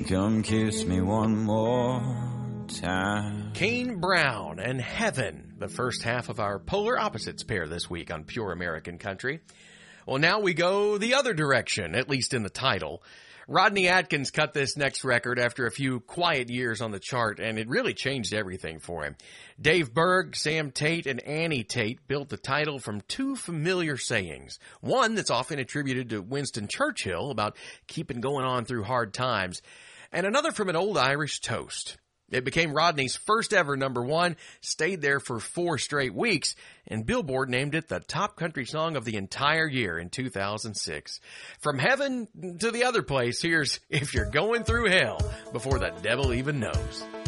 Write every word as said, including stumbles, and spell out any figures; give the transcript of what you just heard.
come kiss me one more time. Kane Brown and Heaven, the first half of our Polar Opposites pair this week on Pure American Country. Well, now we go the other direction, at least in the title. Rodney Atkins cut this next record after a few quiet years on the chart, and it really changed everything for him. Dave Berg, Sam Tate, and Annie Tate built the title from two familiar sayings. One that's often attributed to Winston Churchill about keeping going on through hard times, and another from an old Irish toast. It became Rodney's first ever number one, stayed there for four straight weeks, and Billboard named it the top country song of the entire year in two thousand six. From heaven to the other place, here's If You're Going Through Hell Before the Devil Even Knows.